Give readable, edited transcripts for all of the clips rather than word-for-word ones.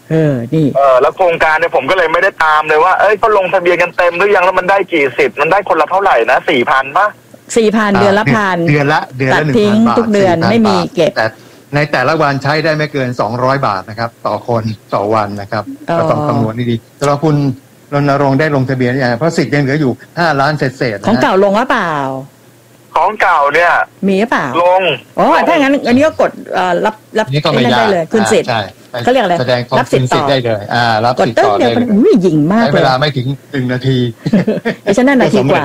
นี่แล้วโครงการเนี่ยผมก็เลยไม่ได้ตามเลยว่าก็ลงทะเบียนกันเต็มหรือยังแล้วมันได้กี่สิทธิ์มันได้คนละเท่าไหร่นะ4,000ป่ะ 4,000เดือนละ1,000 เดือนละ 1,000 บาททุกเดือนไม่มีเก็บแต่ในแต่ละวันใช้ได้ไม่เกิน200 บาทนะครับต่อคนต่อวันนะครับก็ต้องคำนวณดีๆแล้วคุณรณรงค์ได้ลงทะเบียนอย่างเพราะสิทธิ์ยังเหลืออยู่5 ล้านเศษของเก่าลงหรือเปล่าของเก่าเนี่ยมีหรือเปล่าลงถ้างั้นอันนี้ก็กดรับได้เลยคุณสิทธิ์เขาเรียกอะไรแสดงความสิทธิ์ได้เลยรับสิทธิ์ต่อได้เลยยิงมากเลยเวลาไม่ถึง1 นาทีฉันน่านาทีกว่า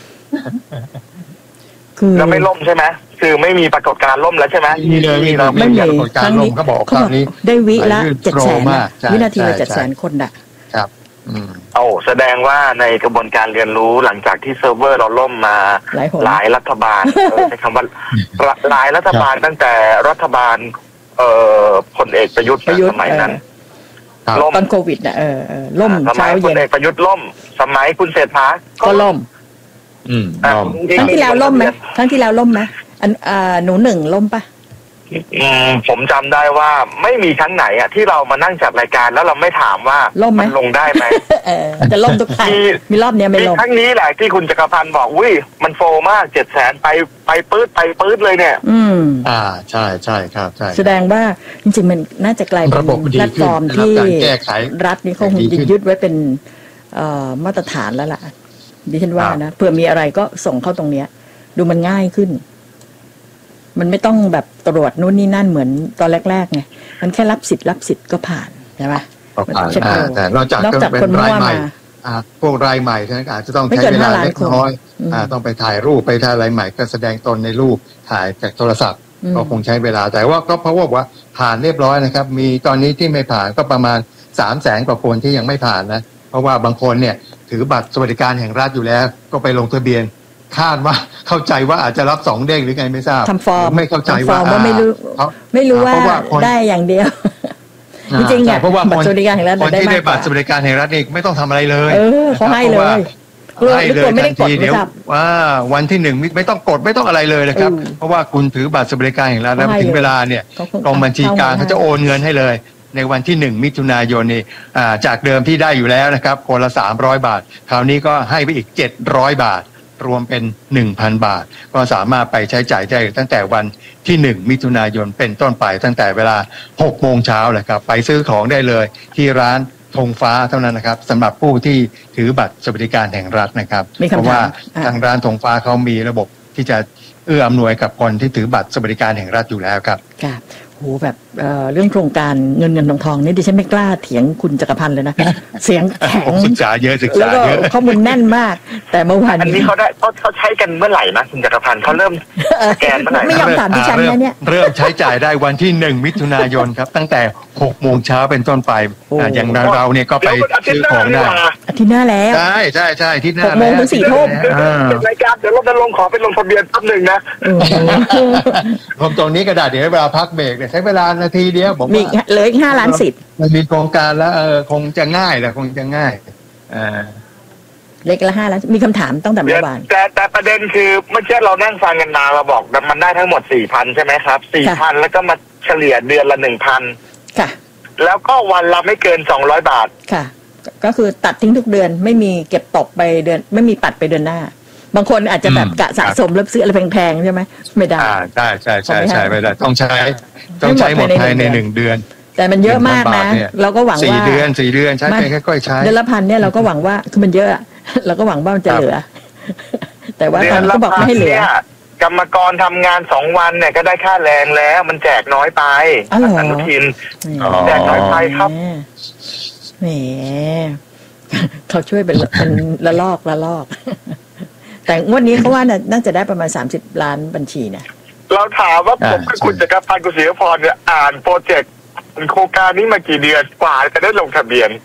แล้วไม่ล่มใช่ไหมคือไม่มีปรากฏการล่มแล้วใช่ไหมไม่มีปรากฏการล่มเขาบอกคราวนี้ได้วิละ700,000วินาทีละ700,000 คนครับแสดงว่าในกระบวนการเรียนรู้หลังจากที่เซิร์ฟเวอร์เราล่มมาหลายรัฐบาลใช้คำว่าหลายรัฐบาลตั้งแต่รัฐบาลพลเอกประยุทธ์สมัยนั้นล่มตอนโควิดล่มเช้าเย็นพลเอกประยุทธ์ล่มสมัยคุณเศรษฐาก็ล่มครั้งที่แล้วล่มไหมครั้งที่แล้วล่มไหมหนู1ล่มปะผมจำได้ว่าไม่มีครั้งไหนที่เรามานั่งจัดรายการแล้วเราไม่ถามว่ามันลงได้ไหมจะล่มทุกครั้งมีรอบนี้ไม่ล่มครั้งนี้แหละที่คุณจักรพันธ์บอกมันโฟมาก700,000ไปปื๊ดเลยเนี่ยใช่ใช่ครับใช่แสดงว่าจริงๆมันน่าจะกลายเป็นแพลตฟอร์มที่รัฐนี่คงยึดไว้เป็นมาตรฐานแล้วล่ะดิฉันว่านะเผื่อมีอะไรก็ส่งเข้าตรงเนี้ยดูมันง่ายขึ้นมันไม่ต้องแบบตรวจนู่นนี่นั่นเหมือนตอนแรกๆไงมันแค่รับสิทธิ์ก็ผ่านใช่ไหมผ่านแต่นอกจากคนรายใหม่พวกรายใหม่ท่านอาจจะต้องใช้เวลาเล็กน้อยต้องไปถ่ายรูปไปถ่ายรายใหม่ก็แสดงตนในรูปถ่ายจากโทรศัพท์ก็คงใช้เวลาแต่ว่าก็เพราะว่าผ่านเรียบร้อยนะครับมีตอนนี้ที่ไม่ผ่านก็ประมาณ300,000 กว่าคนที่ยังไม่ผ่านนะเพราะว่าบางคนเนี่ยถือบัตรสวัสดิการแห่งรัฐอยู่แล้วก็ไปลงทะเบียนคาดว่าเข้าใจว่าอาจจะรับ2 เด้งหรือไงไม่ทราบทำฟอร์มไม่เข้าใจว่าไม่รู้ว่าได้อย่างเดียวจริงๆเพราะว่าบัตรสวัสดิการแห่งรัฐคนที่ได้บัตรสวัสดิการแห่งรัฐนี่ไม่ต้องทำอะไรเลยเขาให้เลยให้เลยทันทีเดี๋ยววันที่1ไม่ต้องกดไม่ต้องอะไรเลยนะครับเพราะว่าคุณถือบัตรสวัสดิการแห่งรัฐแล้วถึงเวลาเนี่ยกองบัญชีกลางเขาจะโอนเงินให้เลยในวันที่1 มิถุนายนนี่จากเดิมที่ได้อยู่แล้วนะครับคนละ300 บาทคราวนี้ก็ให้ไปอีก700 บาทรวมเป็น 1,000 บาทก็สามารถไปใช้จ่ายได้ตั้งแต่วันที่1 มิถุนายนเป็นต้นไปตั้งแต่เวลา 6 โมงเช้าเลยครับไปซื้อของได้เลยที่ร้านธงฟ้าเท่านั้นนะครับสำหรับผู้ที่ถือบัตรสวัสดิการแห่งรัฐนะครับเพราะว่าทางร้านธงฟ้าเขามีระบบที่จะเอื้ออำนวยกับคนที่ถือบัตรสวัสดิการแห่งรัฐอยู่แล้วครับโหแบบเรื่องโครงการเงินทองนี่ดิฉันไม่กล้าเถียงคุณจักรพันธ์เลยนะเสียงแข็งศึกษาเยอะแล้วก็ข้อมูลแน่นมากแต่เมื่อวานนี้เขาใช้กันเมื่อไหร่นะคุณจักรพันธ์เขาเริ่มสแกนเมื่อไหร่ไม่ยอมถามดิฉันเนี่ยเริ่มใช้จ่ายได้วันที่1 มิถุนายนครับตั้งแต่6 โมงเช้าเป็นต้นไปอย่างเราเนี่ยก็ไปซื้อของได้อาทิตย์หน้าแล้วใช่ที่หน้า 6 โมงถึง4 ทุ่มรายการเดี๋ยวเราจะลงขอไปลงทะเบียนแป๊บนึงนะผมตรงนี้กระดาษเดี๋ยวเวลาพักเบรกใช้เวลานาทีเดียวผมมีเหลืออีก5 ล้านสิทธิ์มันมีโครงการแล้วคงจะง่ายแหละคงจะง่ายเล็กละ5 ล้านมีคำถามตั้งแต่เมื่อวานแต่ประเด็นคือเมื่อกี้เรานั่งฟังกันมาเราบอกมันได้ทั้งหมด 4,000 ใช่ไหมครับ 4,000 แล้วก็มาเฉลี่ยเดือนละ 1,000 ค่ะแล้วก็วันละไม่เกิน200 บาทค่ะก็คือตัดทิ้งทุกเดือนไม่มีเก็บตกไปเดือนไม่มีปัดไปเดือนหน้าบางคนอาจจะแบบกะสะสมแล้วซื้ออะไรแพงๆใช่ไหมไม่ได้ใช่ไม่ได้ต้องใช้หมดภายใน1 เดือนแต่มันเยอะมากนะเราก็หวังว่า 4 เดือนใช้ไปค่อยๆใช้เดือนละ1,000เนี่ยเราก็หวังว่าคือมันเยอะเราก็หวังว่ามันจะเหลือแต่ว่าตอนนี้ก็บอกไม่ให้เหลือกรรมกรทำงาน2 วันเนี่ยก็ได้ค่าแรงแล้วมันแจกน้อยไปอนุทินแจกน้อยไปครับแหมเขาช่วยเป็นละลอกแต่งวดนี้เขาว่าน่าจะได้ประมาณ30 ล้านบัญชีนะเราถามว่าผมกับคุณจักรพันธ์กุศลพรเนี่ยอ่านโปรเจกต์โครงการนี้มากี่เดือนกว่าจะได้ลงทะเบียน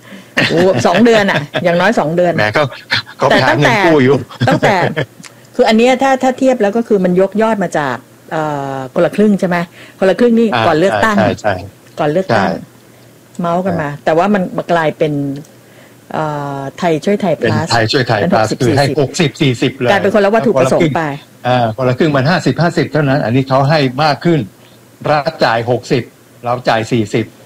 2 เดือนอ่ะอย่างน้อย2 เดือนแต่ตั้งแต่คืออันนี้ถ้าเทียบแล้วก็คือมันยกยอดมาจากคนละครึ่งใช่ไหมคนละครึ่งนี่ก่อนเลือกตั้งก่อนเลือกตั้งเมาส์กันมาแต่ว่ามันกลายเป็นไทยช่วยไทย plus ไทยช่วยไทย plus คือให้60-40เลยกลายเป็นคนละวัตถุประสงค์ไปคนละครึ่งมัน50-50เท่านั้นอันนี้เขาให้มากขึ้นรัฐจ่าย60เราจ่าย40